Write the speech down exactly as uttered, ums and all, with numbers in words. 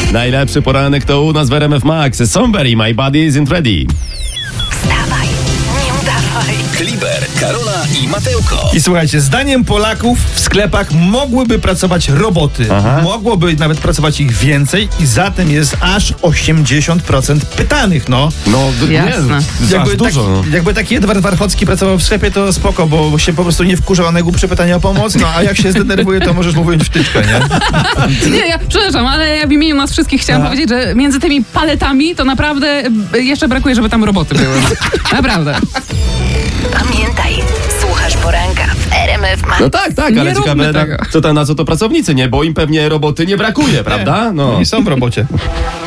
Najlepszy poranek to u nas w R M F Max. Somebody, my body isn't ready. Wstawaj, nie udawaj. Kliber, Karola i Mateuko. I słuchajcie, zdaniem Polaków w sklepach mogłyby pracować roboty. Aha. Mogłoby nawet pracować ich więcej i zatem jest aż osiemdziesiąt procent pytanych, no. No, d- Jasne. nie, Jakby, aż dużo. taki, jakby taki Edward Warchocki pracował w sklepie, to spoko, bo się po prostu nie wkurzał na głupsze pytania o pomoc, no a jak się zdenerwuje, to możesz mu wyjąć wtyczkę, nie? Nie, ja przepraszam, ale ja w imieniu nas wszystkich chciałam A. powiedzieć, że między tymi paletami to naprawdę y, jeszcze brakuje, żeby tam roboty były. Naprawdę. Pamiętaj, słuchasz poranka w R M F Max. No tak, tak, Nie ale róbmy ciekawe, na, tego. co to, na co to pracownicy, nie? Bo im pewnie roboty nie brakuje, prawda? No. I są w robocie.